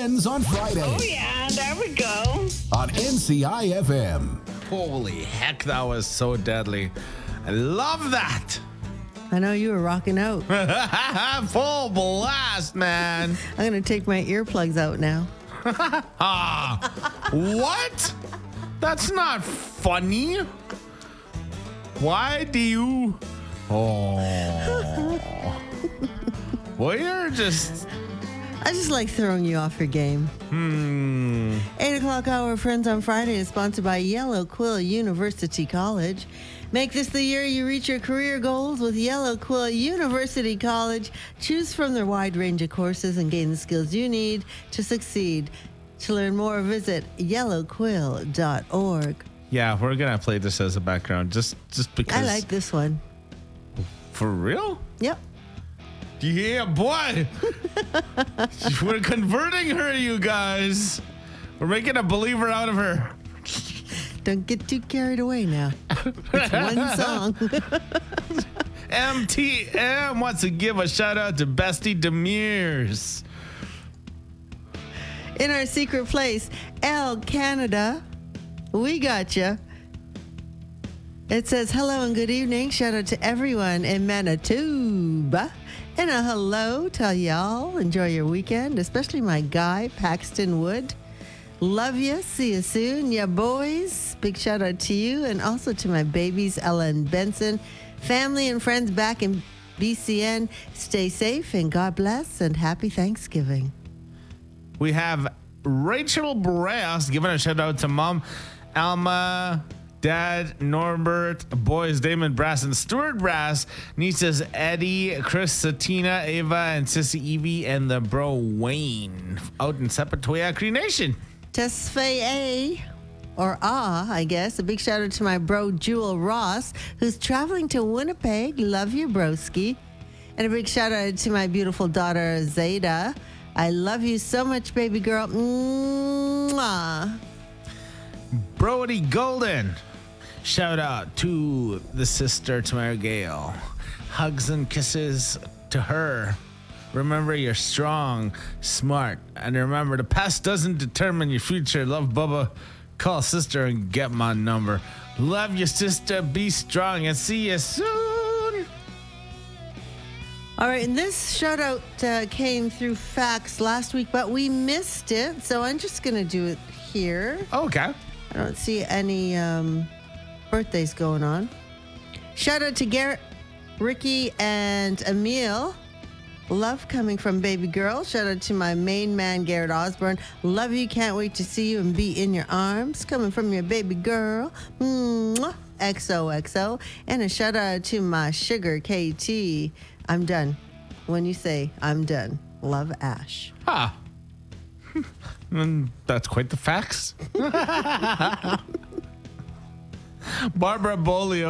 Friends on Friday. Oh, yeah, there we go. On NCI FM. Holy heck, that was so deadly. I love that. I know you were rocking out. Full blast, man. I'm going to take my earplugs out now. What? That's not funny. Why do you... Oh. Well, you're just... I just like throwing you off your game. 8 o'clock hour Friends on Friday is sponsored by Yellow Quill University College. Make this the year you reach your career goals with Yellow Quill University College. Choose from their wide range of courses and gain the skills you need to succeed. To learn more, visit yellowquill.org. Yeah, we're going to play this as a background just because... I like this one. For real? Yep. Yeah, boy. We're converting her, you guys. We're making a believer out of her. Don't get too carried away now. It's one song. MTM wants to give a shout out to Bestie Demirs. In our secret place, L Canada, we got you. It says hello and good evening. Shout out to everyone in Manitoba. And a hello to y'all. Enjoy your weekend, especially my guy, Paxton Wood. Love you. See you soon, ya boys. Big shout out to you and also to my babies, Ella and Benson. Family and friends back in BCN. Stay safe and God bless and happy Thanksgiving. We have Rachel Brass giving a shout out to Mom, Alma, Dad, Norbert, boys, Damon Brass and Stuart Brass, nieces Eddie, Chris, Satina, Ava, and Sissy Evie, and the bro Wayne out in Sepulveda Cree Nation. Tesfaye A, or I guess. A big shout out to my bro Jewel Ross, who's traveling to Winnipeg. Love you, broski. And a big shout out to my beautiful daughter Zayda. I love you so much, baby girl. Mwah. Brody Golden. Shout out to the sister Tamara Gale. Hugs and kisses to her. Remember, you're strong, smart, and remember, the past doesn't determine your future. Love, Bubba. Call sister and get my number. Love your sister. Be strong and see you soon. All right, and this shout out came through fax last week, but we missed it, so I'm just going to do it here. Okay. I don't see any birthdays going on. Shout out to Garrett, Ricky, and Emil. Love coming from baby girl. Shout out to my main man, Garrett Osborne. Love you. Can't wait to see you and be in your arms. Coming from your baby girl. Mwah. XOXO. And a shout out to my sugar, KT. I'm done. When you say I'm done. Love, Ash. Ah. That's quite the facts. Barbara Bolio